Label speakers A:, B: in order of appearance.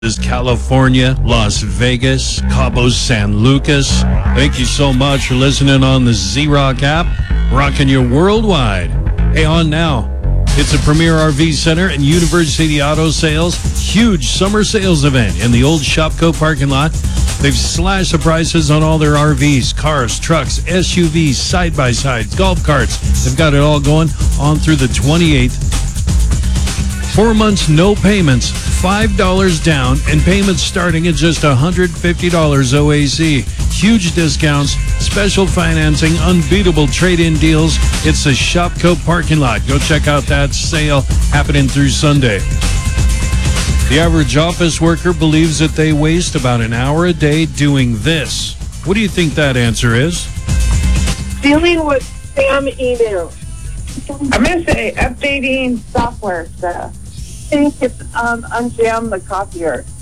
A: California, Las Vegas, Cabo San Lucas. Thank you so much for listening on the Z-Rock app, rocking you worldwide. Hey, on now. It's a Premier RV Center and University Auto Sales huge summer sales event in the old Shopco parking lot. They've slashed the prices on all their RVs, cars, trucks, SUVs, side-by-sides, golf carts. They've got it all going on through the 28th. 4 months, no payments, $5 down, and payments starting at just $150 OAC. Huge discounts, special financing, unbeatable trade-in deals. It's the Shopco parking lot. Go check out that sale happening through Sunday. The average office worker believes that they waste about an hour a day doing this. What do you think that answer is?
B: Dealing with spam emails.
C: I'm going to say updating software stuff.
B: I think it's unjam the copier.